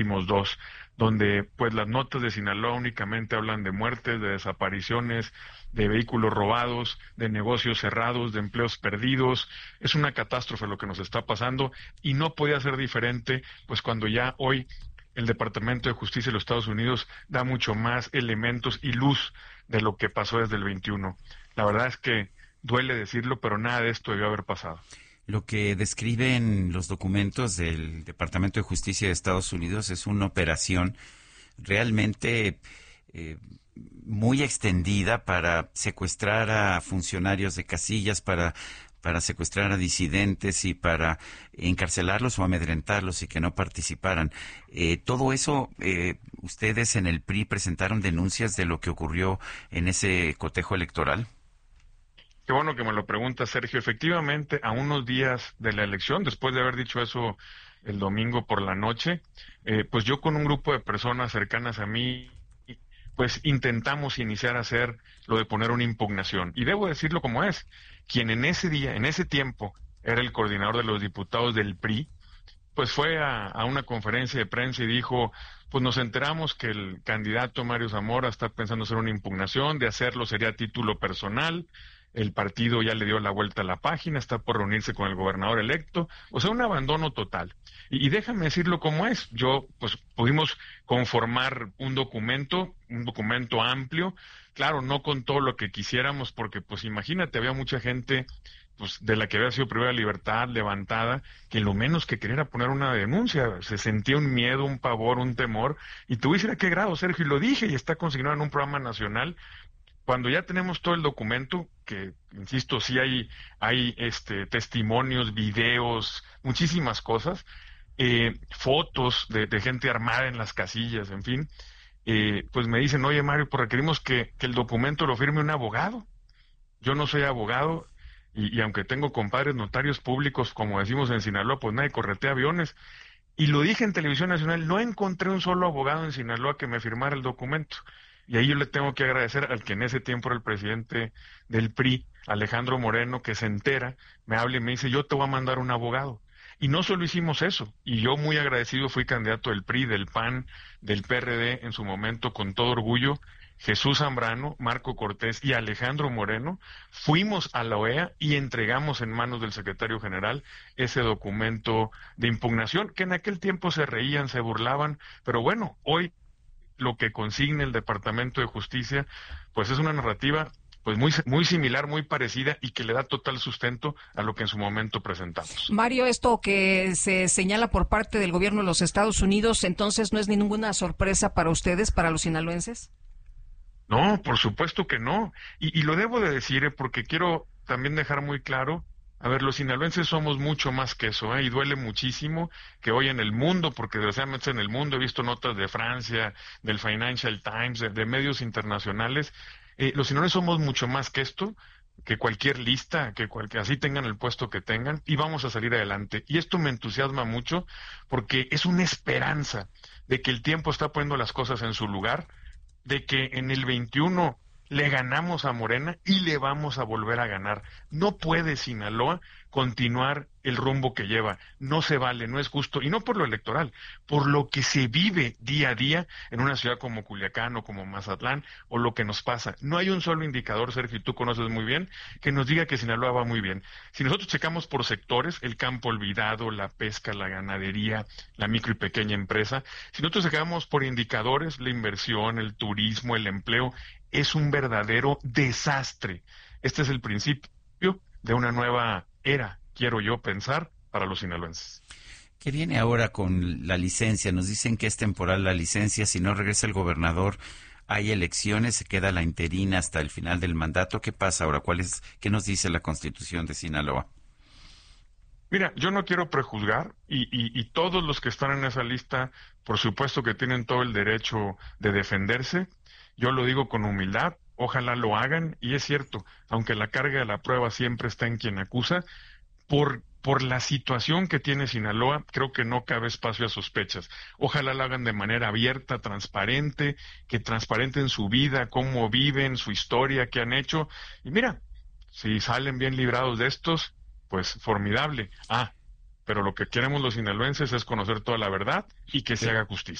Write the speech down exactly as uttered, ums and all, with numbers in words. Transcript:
dos, donde pues las notas de Sinaloa únicamente hablan de muertes, de desapariciones, de vehículos robados, de negocios cerrados, de empleos perdidos. Es una catástrofe lo que nos está pasando y no podía ser diferente, pues cuando ya hoy el Departamento de Justicia de los Estados Unidos da mucho más elementos y luz de lo que pasó desde el veintiuno. La verdad es que duele decirlo, pero nada de esto debió haber pasado. Lo que describen los documentos del Departamento de Justicia de Estados Unidos es una operación realmente eh, muy extendida para secuestrar a funcionarios de casillas, para, para secuestrar a disidentes y para encarcelarlos o amedrentarlos y que no participaran. Eh, todo eso, eh, ustedes en el P R I presentaron denuncias de lo que ocurrió en ese cotejo electoral. Qué bueno que me lo pregunta, Sergio. Efectivamente, a unos días de la elección, después de haber dicho eso el domingo por la noche, eh, pues yo con un grupo de personas cercanas a mí, pues intentamos iniciar a hacer lo de poner una impugnación. Y debo decirlo como es, quien en ese día, en ese tiempo, era el coordinador de los diputados del P R I, pues fue a, a una conferencia de prensa y dijo, pues nos enteramos que el candidato Mario Zamora está pensando hacer una impugnación, de hacerlo sería a título personal, el partido ya le dio la vuelta a la página, está por reunirse con el gobernador electo, o sea, un abandono total. Y, y déjame decirlo como es, yo, pues pudimos conformar un documento, un documento amplio, claro, no con todo lo que quisiéramos, porque pues imagínate, había mucha gente pues de la que había sido privada de libertad, levantada, que lo menos que quería era poner una denuncia, se sentía un miedo, un pavor, un temor, y te voy a decir a qué grado, Sergio, y lo dije, y está consignado en un programa nacional, cuando ya tenemos todo el documento, que, insisto, sí hay, hay este, testimonios, videos, muchísimas cosas, eh, fotos de, de gente armada en las casillas, en fin, eh, pues me dicen, oye Mario, pues requerimos que, que el documento lo firme un abogado. Yo no soy abogado y, y aunque tengo compadres notarios públicos, como decimos en Sinaloa, pues nadie corretea aviones. Y lo dije en Televisión Nacional, no encontré un solo abogado en Sinaloa que me firmara el documento. Y ahí yo le tengo que agradecer al que en ese tiempo era el presidente del P R I, Alejandro Moreno, que se entera, me habla y me dice, yo te voy a mandar un abogado. Y no solo hicimos eso, y yo muy agradecido fui candidato del P R I, del P A N, del P R D en su momento con todo orgullo. Jesús Zambrano, Marco Cortés y Alejandro Moreno, fuimos a la O E A y entregamos en manos del secretario general ese documento de impugnación, que en aquel tiempo se reían, se burlaban, pero bueno, hoy lo que consigne el Departamento de Justicia, pues es una narrativa pues muy, muy similar, muy parecida y que le da total sustento a lo que en su momento presentamos. Mario, esto que se señala por parte del gobierno de los Estados Unidos, entonces no es ninguna sorpresa para ustedes, para los sinaloenses. No, por supuesto que no. Y, y lo debo de decir, eh, porque quiero también dejar muy claro, a ver, los sinaloenses somos mucho más que eso, ¿eh? Y duele muchísimo que hoy en el mundo, porque desgraciadamente en el mundo he visto notas de Francia, del Financial Times, de, de medios internacionales, eh, los sinaloenses somos mucho más que esto, que cualquier lista, que, cual, que así tengan el puesto que tengan, y vamos a salir adelante. Y esto me entusiasma mucho, porque es una esperanza de que el tiempo está poniendo las cosas en su lugar, de que en el veintiuno le ganamos a Morena y le vamos a volver a ganar. No puede Sinaloa continuar el rumbo que lleva. No se vale, no es justo, y no por lo electoral, por lo que se vive día a día en una ciudad como Culiacán o como Mazatlán, o lo que nos pasa. No hay un solo indicador, Sergio, y tú conoces muy bien, que nos diga que Sinaloa va muy bien. Si nosotros checamos por sectores, el campo olvidado, la pesca, la ganadería, la micro y pequeña empresa, si nosotros checamos por indicadores, la inversión, el turismo, el empleo, es un verdadero desastre. Este es el principio de una nueva era, quiero yo pensar, para los sinaloenses. ¿Qué viene ahora con la licencia? Nos dicen que es temporal la licencia, si no regresa el gobernador, hay elecciones, se queda la interina hasta el final del mandato. ¿Qué pasa ahora? ¿Cuál es, qué nos dice la Constitución de Sinaloa? Mira, yo no quiero prejuzgar y, y, y todos los que están en esa lista, por supuesto que tienen todo el derecho de defenderse. Yo lo digo con humildad, ojalá lo hagan, y es cierto, aunque la carga de la prueba siempre está en quien acusa, por, por la situación que tiene Sinaloa, creo que no cabe espacio a sospechas. Ojalá lo hagan de manera abierta, transparente, que transparenten su vida, cómo viven, su historia, qué han hecho, y mira, si salen bien librados de estos, pues formidable. Ah, pero lo que queremos los sinaloenses es conocer toda la verdad y que se haga justicia.